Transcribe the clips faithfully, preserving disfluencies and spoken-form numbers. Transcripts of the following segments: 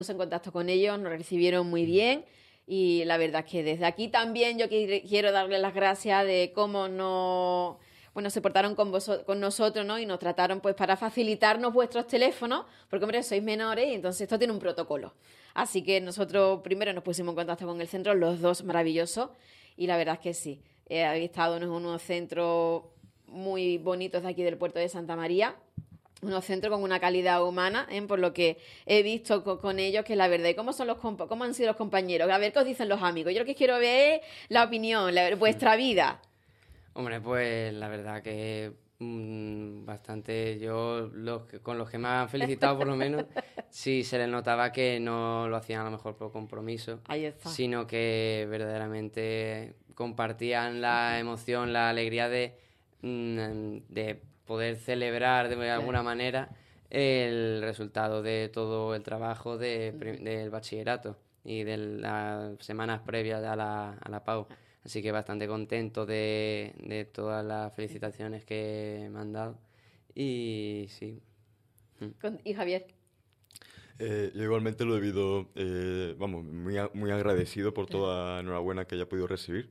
en contacto con ellos, nos recibieron muy bien y la verdad es que desde aquí también yo quiero darles las gracias de cómo nos, bueno, se portaron con, vos, con nosotros, ¿no? Y nos trataron pues para facilitarnos vuestros teléfonos, porque hombre, sois menores y entonces esto tiene un protocolo. Así que nosotros primero nos pusimos en contacto con el centro, los dos maravillosos, y la verdad es que sí, eh, habéis estado en unos centros muy bonitos de aquí del puerto de Santa María, unos centros con una calidad humana, ¿eh? Por lo que he visto con, con ellos, que la verdad, ¿y cómo son los compa- cómo han sido los compañeros? A ver qué os dicen los amigos. Yo lo que quiero ver es la opinión, la, vuestra vida. Hombre, pues la verdad que mmm, bastante, yo los que, con los que me han felicitado por lo menos, sí se les notaba que no lo hacían a lo mejor por compromiso, Ahí está. sino que verdaderamente compartían la emoción, la alegría de, mmm, de poder celebrar de alguna claro. manera el resultado de todo el trabajo de, uh-huh. del bachillerato y de las semanas previas a la, a la P A U. Así que bastante contento de, de todas las felicitaciones que me han dado. Y sí. ¿Y Javier? Eh, yo igualmente lo he vivido, eh, vamos, muy, muy agradecido por toda la enhorabuena que haya podido recibir.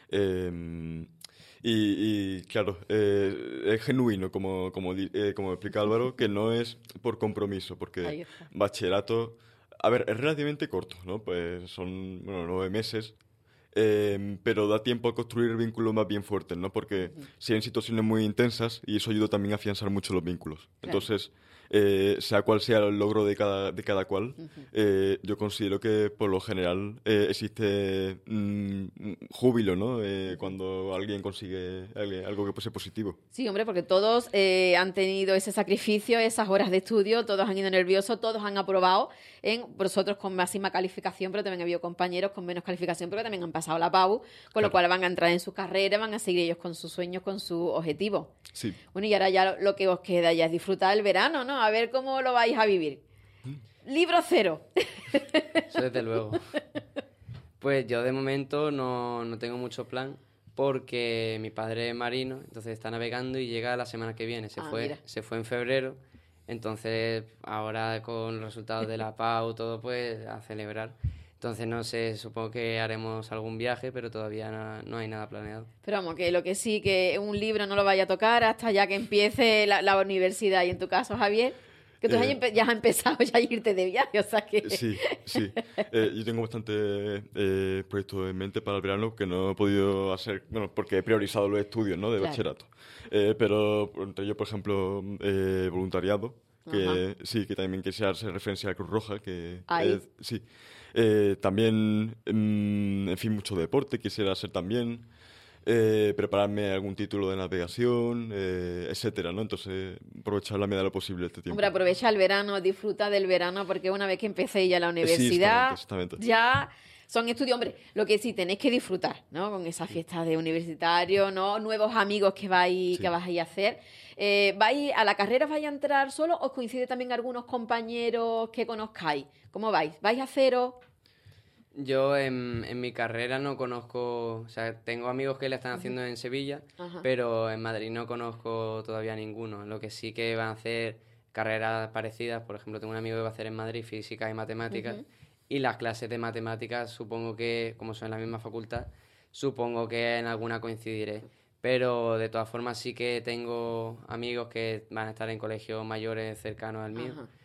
Eh, y, y claro, eh, es genuino, como, como, eh, como explica Álvaro, que no es por compromiso, porque bachillerato, a ver, es relativamente corto, ¿no? Pues son, bueno, nueve meses. Eh, pero da tiempo a construir vínculos más bien fuertes, ¿no? Porque uh-huh. si hay situaciones muy intensas y eso ayuda también a afianzar mucho los vínculos. Claro. Entonces, eh, sea cual sea el logro de cada, de cada cual, uh-huh. eh, yo considero que por lo general eh, existe mm, júbilo, ¿no? Eh, uh-huh. Cuando alguien consigue algo que puede ser positivo. Sí, hombre, porque todos eh, han tenido ese sacrificio, esas horas de estudio, todos han ido nerviosos, todos han aprobado, en vosotros con máxima calificación, pero también ha habido compañeros con menos calificación, pero que también han pasado la P A U, con claro. lo cual van a entrar en su carrera, van a seguir ellos con sus sueños, con su objetivo. Sí. Bueno, y ahora ya lo, lo que os queda ya es disfrutar el verano, ¿no? A ver cómo lo vais a vivir. ¿Mm? Libro cero. Eso desde luego. Pues yo de momento no, no tengo mucho plan porque mi padre es marino, entonces está navegando y llega la semana que viene. Se, ah, fue, se fue en febrero, entonces ahora con los resultados de la P A U, todo pues a celebrar. Entonces, no sé, supongo que haremos algún viaje, pero todavía no, no hay nada planeado. Pero vamos, que lo que sí, que un libro no lo vaya a tocar hasta ya que empiece la, la universidad. Y en tu caso, Javier, que tú eh, ya has empezado ya a irte de viaje, o sea que... Sí, sí. Eh, yo tengo bastantes eh, proyectos en mente para el verano que no he podido hacer, bueno, porque he priorizado los estudios, ¿no?, de claro. bachillerato. Eh, pero entre ellos, por ejemplo, eh, voluntariado, que Ajá. sí, que también quisiera hacer referencia a la Cruz Roja, que eh, sí. Eh, también, mm, en fin, mucho deporte quisiera hacer también, eh, prepararme algún título de navegación, eh, etcétera, ¿no? Entonces, aprovechar la medida de lo posible este tiempo. Hombre, aprovecha el verano, disfruta del verano, porque una vez que empecéis ya la universidad, sí, exactamente, exactamente. ya son estudios, hombre, lo que sí tenéis que disfrutar, ¿no? Con esas fiestas de universitario, ¿no? Nuevos amigos que vais, sí. que vais a hacer. Eh, ¿vais a la carrera vais a entrar solo o os coincide también algunos compañeros que conozcáis? ¿Cómo vais? ¿Vais a cero? Yo en, en mi carrera no conozco, o sea, tengo amigos que la están haciendo uh-huh. en Sevilla, Ajá. pero en Madrid no conozco todavía ninguno. Lo que sí que van a hacer carreras parecidas, por ejemplo, tengo un amigo que va a hacer en Madrid física y matemáticas, uh-huh. y las clases de matemáticas supongo que, como son en la misma facultad, supongo que en alguna coincidiré. Pero de todas formas sí que tengo amigos que van a estar en colegios mayores cercanos al mío. Ajá.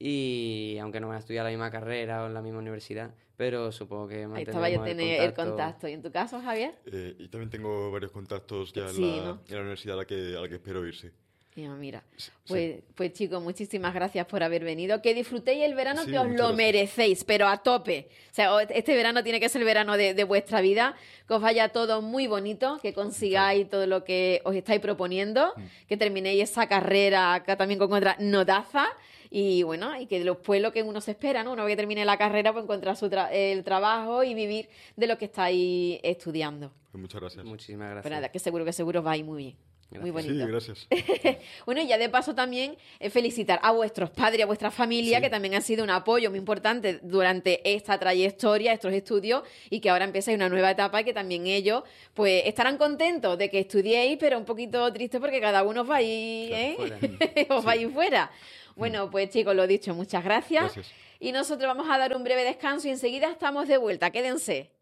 Y aunque no van a estudiar la misma carrera o en la misma universidad, pero supongo que mantendremos Ahí está, vaya a tener el contacto. el contacto. ¿Y en tu caso, Javier? Eh, y también tengo varios contactos ya sí, en, la, ¿no? en la universidad a la que, a la que espero ir, sí. Ya, mira, pues, sí. pues chicos, muchísimas gracias por haber venido. Que disfrutéis el verano, sí, que os lo gracias. merecéis, pero a tope. O sea, este verano tiene que ser el verano de, de vuestra vida, que os vaya todo muy bonito, que consigáis sí. todo lo que os estáis proponiendo, mm. que terminéis esa carrera acá también con otra notaza. Y bueno, y que después lo que uno se espera, ¿no? Una vez que termine la carrera, pues encontrar su tra- el trabajo y vivir de lo que estáis estudiando. Pues muchas gracias. Muchísimas gracias. Pero nada, que seguro que seguro os va a ir muy bien. Gracias. Muy bonito. Sí, gracias. Bueno, y ya de paso también eh, felicitar a vuestros padres, a vuestra familia, sí. que también han sido un apoyo muy importante durante esta trayectoria, estos estudios, y que ahora empieza una nueva etapa y que también ellos pues estarán contentos de que estudiéis, pero un poquito tristes porque cada uno os va a ir, ¿eh? Fuera. os va a ir fuera. Bueno, pues chicos, lo dicho, muchas gracias. Gracias. Y nosotros vamos a dar un breve descanso y enseguida estamos de vuelta. Quédense.